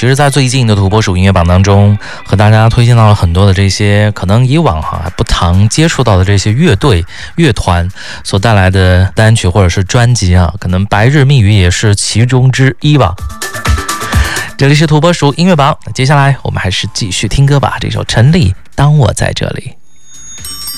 其实在最近的土拨鼠音乐榜当中，和大家推荐到了很多的这些可能以往还不常接触到的这些乐队乐团所带来的单曲或者是专辑啊，可能白日密语也是其中之一吧。这里是土拨鼠音乐榜，接下来我们还是继续听歌吧，这首陈粒当我在这里。